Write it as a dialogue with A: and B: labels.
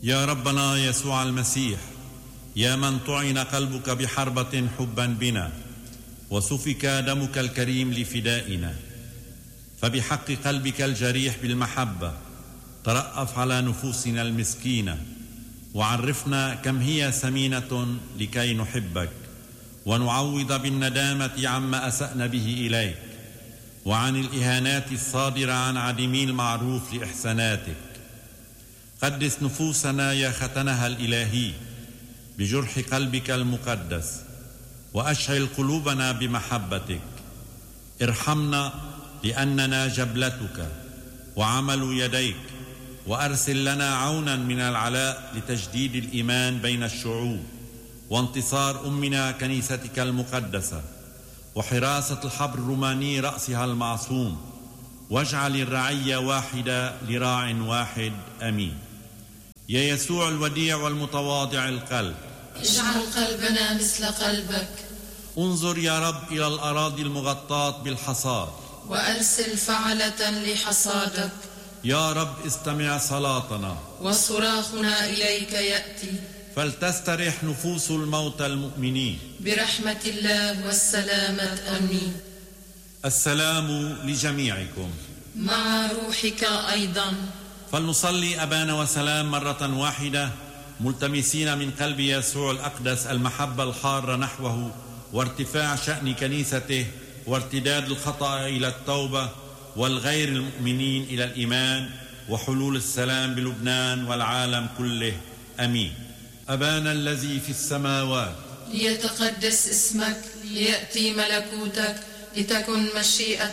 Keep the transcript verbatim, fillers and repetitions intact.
A: يا ربنا يسوع المسيح، يا من طعن قلبك بحربة حبا بنا وسفك دمك الكريم لفدائنا، فبحق قلبك الجريح بالمحبة ترأف على نفوسنا المسكينة، وعرفنا كم هي ثمينة لكي نحبك ونعوض بالندامة عما أسأنا به إليك، وعن الإهانات الصادرة عن عديمي المعروف لإحساناتك. قدس نفوسنا يا ختنها الإلهي بجرح قلبك المقدس، وأشعل قلوبنا بمحبتك. ارحمنا لأننا جبلتك وعمل يديك، وأرسل لنا عونا من العلاء لتجديد الإيمان بين الشعوب، وانتصار أمنا كنيستك المقدسة، وحراسة الحبر الروماني رأسها المعصوم، واجعل الرعية واحدة لراع واحد. أمين. يا يسوع الوديع والمتواضع القلب،
B: اجعل قلبنا مثل قلبك.
A: انظر يا رب إلى الأراضي المغطاة بالحصاد،
B: وأرسل فعلة لحصادك.
A: يا رب استمع صلاتنا،
B: وصراخنا إليك يأتي.
A: فلتسترح نفوس الموتى المؤمنين
B: برحمة الله والسلامة. أمين.
A: السلام لجميعكم
B: مع روحك أيضا.
A: فلنصلي أبانا وسلام مرة واحدة، ملتمسين من قلب يسوع الأقدس المحبة الحارة نحوه، وارتفاع شأن كنيسته، وارتداد الخطأ إلى التوبة، والغير المؤمنين إلى الإيمان، وحلول السلام بلبنان والعالم كله. أمين. أبانا الذي في السماوات،
B: ليتقدس اسمك، ليأتي ملكوتك، لتكن مشيئتك